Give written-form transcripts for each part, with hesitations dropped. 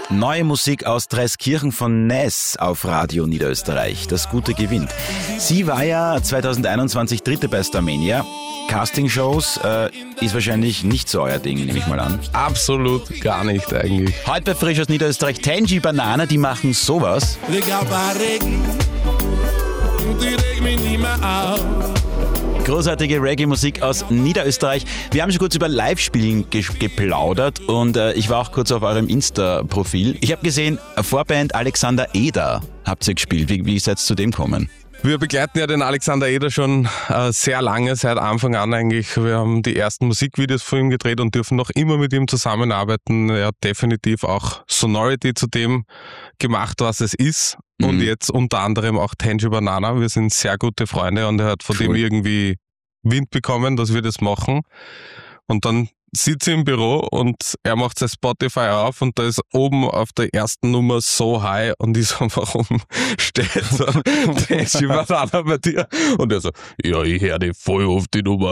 Neue Musik aus Dreiskirchen von Ness auf Radio Niederösterreich. Das Gute gewinnt. Sie war ja 2021 Dritte bei Starmania. Castingshows ist wahrscheinlich nicht so euer Ding, nehme ich mal an. Absolut gar nicht eigentlich. Heute bei Frisch aus Niederösterreich Tangy Banana, die machen sowas. Großartige Reggae-Musik aus Niederösterreich. Wir haben schon kurz über Live-Spielen geplaudert und ich war auch kurz auf eurem Insta-Profil. Ich habe gesehen, Vorband Alexander Eder habt ihr gespielt. Wie seid ihr zu dem gekommen? Wir begleiten ja den Alexander Eder schon sehr lange, seit Anfang an eigentlich. Wir haben die ersten Musikvideos von ihm gedreht und dürfen noch immer mit ihm zusammenarbeiten. Er hat definitiv auch Sonority zu dem gemacht, was es ist. Und jetzt unter anderem auch Tangy Banana. Wir sind sehr gute Freunde und er hat von dem irgendwie Wind bekommen, dass wir das machen. Und dann sitze ich im Büro und er macht sein Spotify auf und da ist oben auf der ersten Nummer So High und ich so, warum steht so Tangy Banana bei dir? Und er so, ja, ich höre die voll auf die Nummer.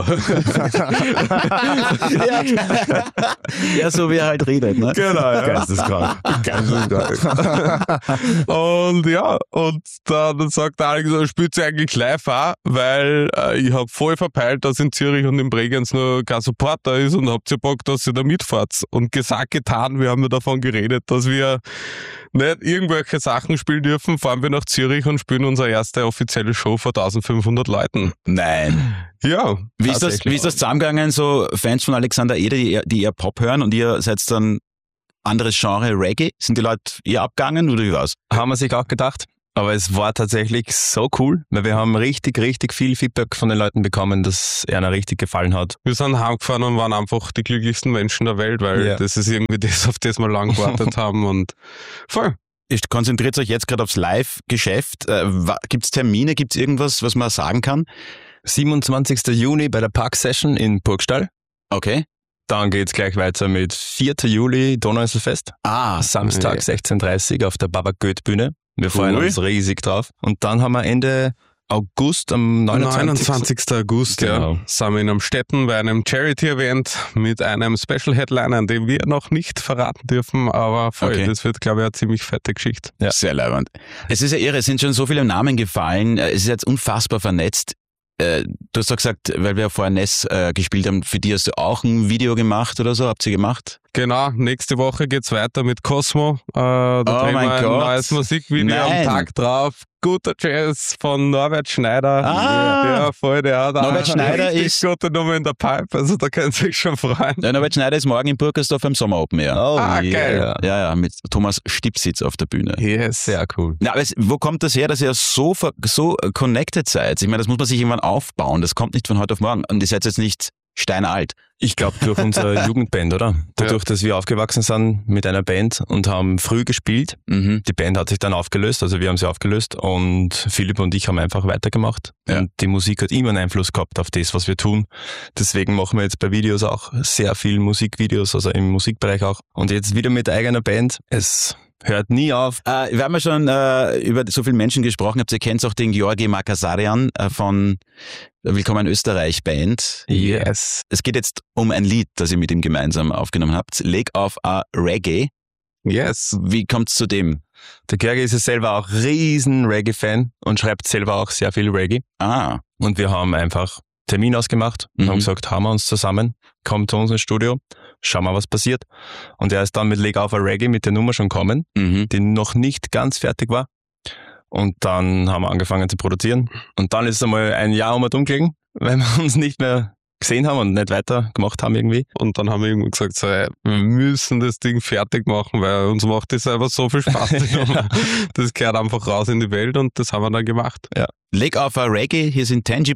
Ja, so wie er halt redet, ne? Genau, ja. Geisteskrank. Und ja, und dann sagt der Alex, spielt sie eigentlich live auch, weil ich habe voll verpeilt, dass in Zürich und in Bregenz nur kein Support da ist und habt ihr Bock, dass ihr da mitfahrt. Und gesagt, getan, wir haben ja davon geredet, dass wir nicht irgendwelche Sachen spielen dürfen, fahren wir nach Zürich und spielen unsere erste offizielle Show vor 1500 Leuten. Nein. Ja. Wie ist das zusammengegangen, so Fans von Alexander Eder, die eher Pop hören und ihr seid dann anderes Genre Reggae? Sind die Leute eher abgegangen oder wie war's? Haben wir sich auch gedacht. Aber es war tatsächlich so cool, weil wir haben richtig viel Feedback von den Leuten bekommen, dass er ihnen richtig gefallen hat. Wir sind heimgefahren und waren einfach die glücklichsten Menschen der Welt, weil das ist irgendwie das, auf das wir lang gewartet haben und voll. Ihr konzentriert euch jetzt gerade aufs Live-Geschäft. Gibt's Termine, gibt's irgendwas, was man sagen kann? 27. Juni bei der Park-Session in Burgstall. Okay. Dann geht's gleich weiter mit 4. Juli Donauinselfest. Samstag 16:30 auf der Baba Goethe-Bühne. Wir freuen uns riesig drauf. Und dann haben wir Ende August, am 29. August, genau. Sind wir in Amstetten bei einem Charity-Event mit einem Special Headliner, den wir noch nicht verraten dürfen, aber voll, das wird, glaube ich, eine ziemlich fette Geschichte. Ja. Sehr leibend. Es ist ja irre, es sind schon so viele Namen gefallen, es ist jetzt unfassbar vernetzt. Du hast doch gesagt, weil wir vorher Ness gespielt haben, für die hast du auch ein Video gemacht oder so, habt ihr gemacht? Genau, nächste Woche geht's weiter mit Cosmo. Da drehen wir ein neues Musikvideo am Tag drauf. Guter Jazz von Norbert Schneider. Ja, voll, der hat Norbert Schneider ist gute Nummer in der Pipe, also da können Sie sich schon freuen. Ja, Norbert Schneider ist morgen in Burgersdorf beim Sommer Open Air. Geil. Ja, mit Thomas Stipsitz auf der Bühne. Yes. Sehr cool. Na, aber wo kommt das her, dass ihr so connected seid? Ich meine, das muss man sich irgendwann aufbauen. Das kommt nicht von heute auf morgen. Und ihr seid jetzt nicht steinalt. Ich glaube, durch unsere Jugendband, oder? Dadurch, dass wir aufgewachsen sind mit einer Band und haben früh gespielt. Die Band hat sich dann aufgelöst, also wir haben sie aufgelöst und Philipp und ich haben einfach weitergemacht. Ja. Und die Musik hat immer einen Einfluss gehabt auf das, was wir tun. Deswegen machen wir jetzt bei Videos auch sehr viel Musikvideos, also im Musikbereich auch. Und jetzt wieder mit eigener Band. Es hört nie auf. Wir haben ja schon über so viele Menschen gesprochen. Ihr kennt auch den Georgi Makasarian von Willkommen in Österreich Band. Yes. Es geht jetzt um ein Lied, das ihr mit ihm gemeinsam aufgenommen habt. Leg of a Reggae. Yes. Wie kommt's zu dem? Der Georgi ist ja selber auch riesen Reggae-Fan und schreibt selber auch sehr viel Reggae. Und wir haben einfach Termin ausgemacht und haben gesagt, haben wir uns zusammen, kommt zu uns ins Studio, schauen wir, was passiert. Und er ist dann mit Leg of a Reggae mit der Nummer schon gekommen, die noch nicht ganz fertig war. Und dann haben wir angefangen zu produzieren. Und dann ist es einmal ein Jahr um und umgelegen, weil wir uns nicht mehr gesehen haben und nicht weiter gemacht haben irgendwie. Und dann haben wir irgendwann gesagt, so, wir müssen das Ding fertig machen, weil uns macht das einfach so viel Spaß. Das gehört einfach raus in die Welt und das haben wir dann gemacht. Ja. Leg of a Reggae, hier sind Tangy